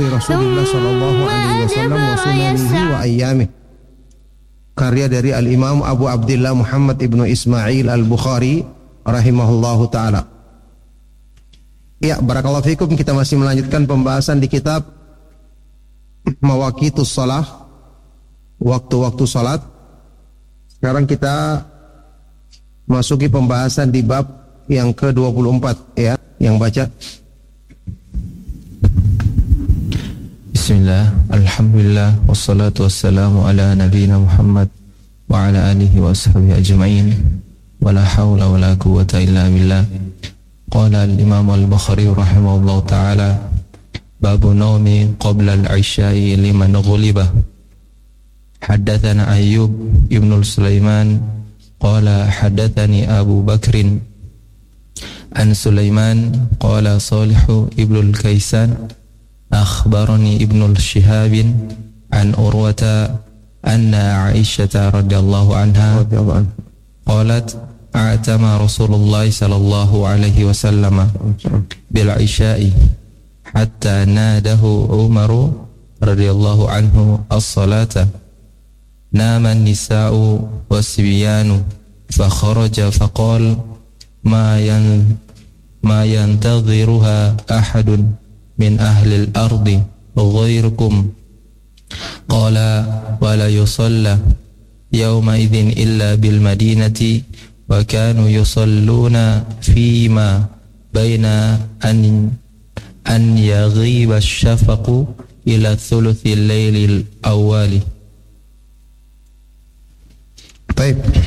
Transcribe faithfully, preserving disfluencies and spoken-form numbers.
Rasulullah sallallahu alaihi wasallam wa sunanihi wa ayyamih. Karya dari Al-Imam Abu Abdillah Muhammad ibnu Ismail Al-Bukhari rahimahullahu ta'ala. Ya, barakallahu fikum, kita masih melanjutkan pembahasan di kitab Mawaqitus Shalah, waktu-waktu salat. Sekarang kita masuki pembahasan di bab yang ke dua puluh empat, ya, yang baca. Bismillah, alhamdulillah, wassalatu wassalamu ala nabiyina Muhammad wa ala alihi wa ashabihi ajma'in, wa la hawla wa la quwwata illa billah. Qala al-imam al-Bukhari rahimahullah ta'ala, babu nawmi qabla al-isya'i liman ghuliba. Haddathana Ayyub ibn Sulaiman qala haddathani Abu Bakrin an Sulaiman qala Salihu ibn al-Kaisan akhbarani Ibnu Shihab an Urwata anna Aisyah radhiyallahu anha qalat a'tama Rasulullah sallallahu alaihi wasallam bil isya'i hatta nadahu Umar radhiyallahu anhu as-salata nama an-nisa'u was-sibyanu fa kharaja fa qala ma yan ma yantadhiruha ahadun min ahli al-ardi ghairukum qala wa la yusalla yawma idzin illa bil madinati wa kanu yusalluna fima baina an an yaghiba ash-shafaqu ila thuluthi al-layli al-awwali. Baik.